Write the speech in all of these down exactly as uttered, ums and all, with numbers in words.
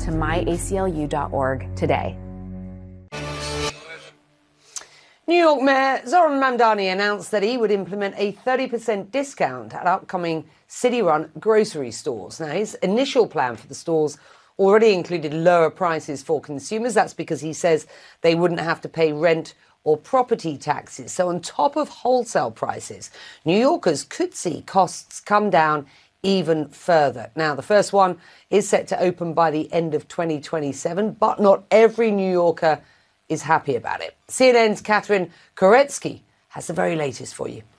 to my A C L U dot org today. New York Mayor Zoran Mamdani announced that he would implement a thirty percent discount at upcoming city-run grocery stores. Now, his initial plan for the stores already included lower prices for consumers. That's because he says they wouldn't have to pay rent or property taxes. So on top of wholesale prices, New Yorkers could see costs come down even further. Now, the first one is set to open by the end of twenty twenty-seven, but not every New Yorker is happy about it. C N N's Catherine Koretsky has the very latest for you.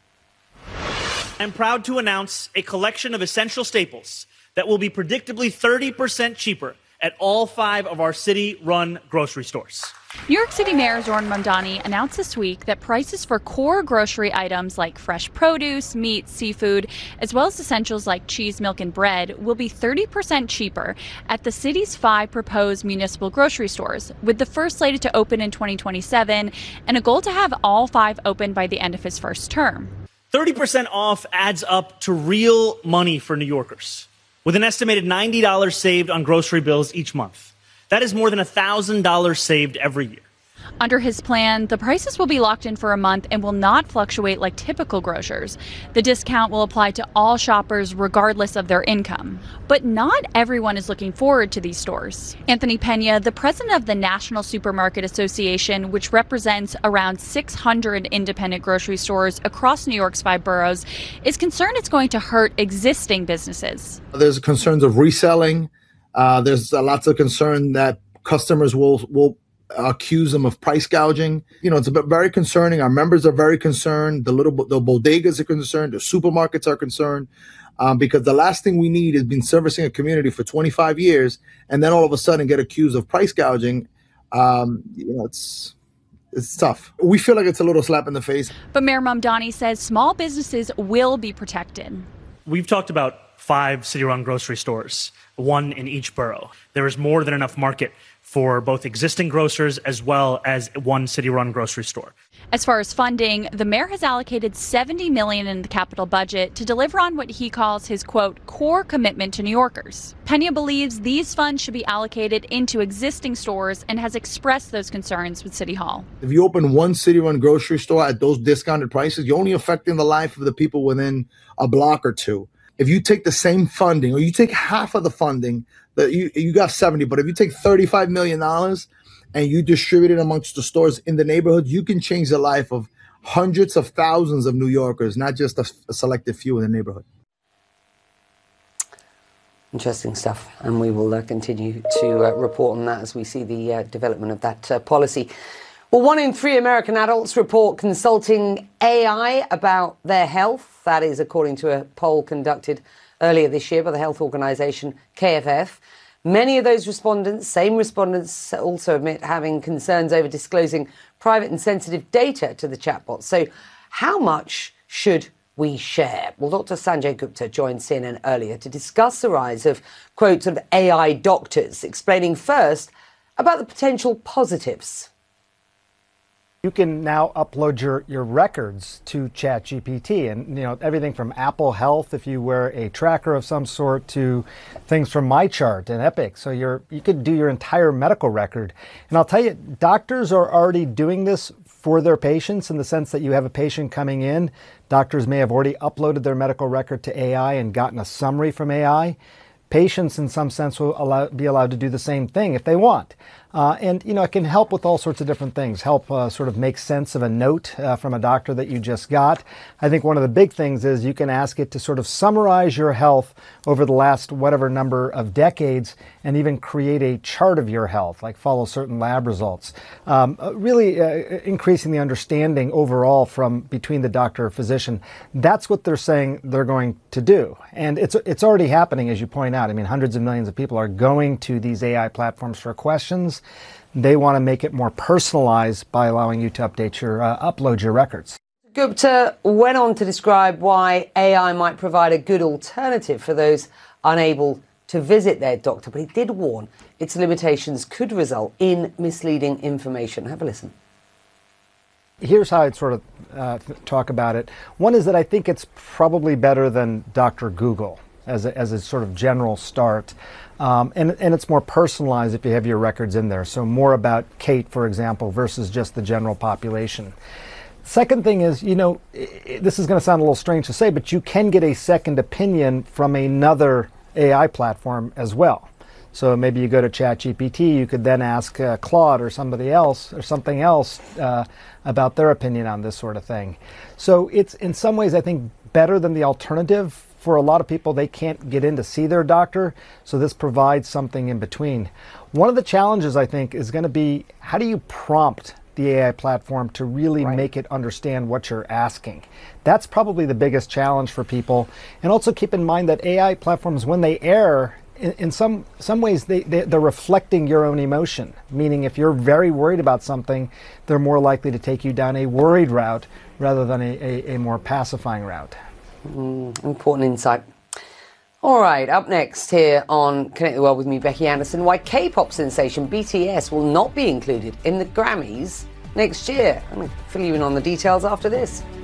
I'm proud to announce a collection of essential staples that will be predictably thirty percent cheaper at all five of our city-run grocery stores. New York City Mayor Zoran Mamdani announced this week that prices for core grocery items like fresh produce, meat, seafood, as well as essentials like cheese, milk, and bread will be thirty percent cheaper at the city's five proposed municipal grocery stores, with the first slated to open in twenty twenty-seven and a goal to have all five open by the end of his first term. thirty percent off adds up to real money for New Yorkers, with an estimated ninety dollars saved on grocery bills each month. That is more than one thousand dollars saved every year. Under his plan, the prices will be locked in for a month and will not fluctuate like typical grocers. The discount will apply to all shoppers regardless of their income. But not everyone is looking forward to these stores. Anthony Pena, the president of the National Supermarket Association, which represents around six hundred independent grocery stores across New York's five boroughs, is concerned it's going to hurt existing businesses. There's concerns of reselling. Uh, there's uh, lots of concern that customers will will accuse them of price gouging. You know, it's a bit very concerning. Our members are very concerned. The little the bodegas are concerned. The supermarkets are concerned um, because the last thing we need is been servicing a community for twenty-five years and then all of a sudden get accused of price gouging. Um, you know, it's it's tough. We feel like it's a little slap in the face. But Mayor Mamdani says small businesses will be protected. We've talked about five city-run grocery stores, one in each borough. There is more than enough market for both existing grocers as well as one city-run grocery store. As far as funding, the mayor has allocated seventy million dollars in the capital budget to deliver on what he calls his, quote, core commitment to New Yorkers. Pena believes these funds should be allocated into existing stores and has expressed those concerns with City Hall. If you open one city-run grocery store at those discounted prices, you're only affecting the life of the people within a block or two. If you take the same funding or you take half of the funding, that you, you got seventy, but if you take thirty-five million dollars and you distribute it amongst the stores in the neighborhood, you can change the life of hundreds of thousands of New Yorkers, not just a, a selected few in the neighborhood. Interesting stuff. And we will uh, continue to uh, report on that as we see the uh, development of that uh, policy. Well, one in three American adults report consulting A I about their health. That is according to a poll conducted earlier this year by the health organization K F F. Many of those respondents, same respondents, also admit having concerns over disclosing private and sensitive data to the chatbot. So how much should we share? Well, Doctor Sanjay Gupta joined C N N earlier to discuss the rise of, quote, sort of A I doctors, explaining first about the potential positives. You can now upload your, your records to ChatGPT, and you know everything from Apple Health, if you wear a tracker of some sort, to things from MyChart and Epic. So you're you could do your entire medical record. And I'll tell you, doctors are already doing this for their patients in the sense that you have a patient coming in. Doctors may have already uploaded their medical record to A I and gotten a summary from A I. Patients, in some sense, will allow, be allowed to do the same thing if they want. Uh, and, you know, it can help with all sorts of different things, help uh, sort of make sense of a note uh, from a doctor that you just got. I think one of the big things is you can ask it to sort of summarize your health over the last whatever number of decades and even create a chart of your health, like follow certain lab results. Um, really uh, increasing the understanding overall from between the doctor and physician. That's what they're saying they're going to do. And it's, it's already happening, as you point out. I mean, hundreds of millions of people are going to these A I platforms for questions. They want to make it more personalized by allowing you to update your, uh, upload your records. Gupta went on to describe why A I might provide a good alternative for those unable to visit their doctor, but he did warn its limitations could result in misleading information. Have a listen. Here's how I'd sort of uh, talk about it. One is that I think it's probably better than Doctor Google. as a, as a sort of general start. Um, and, and it's more personalized if you have your records in there. So more about Kate, for example, versus just the general population. Second thing is, you know, this is going to sound a little strange to say, but you can get a second opinion from another A I platform as well. So maybe you go to ChatGPT, you could then ask uh, Claude or somebody else or something else uh, about their opinion on this sort of thing. So it's in some ways, I think, better than the alternative. For a lot of people, they can't get in to see their doctor, so this provides something in between. One of the challenges, I think, is going to be how do you prompt the A I platform to really right. make it understand what you're asking? That's probably the biggest challenge for people. And also keep in mind that A I platforms, when they err, in, in some some ways they, they, they're reflecting your own emotion. Meaning if you're very worried about something, they're more likely to take you down a worried route rather than a, a, a more pacifying route. Mm, important insight. All right, up next here on Connect the World with me, Becky Anderson, why K-pop sensation B T S will not be included in the Grammys next year. I'm going to fill you in on the details after this.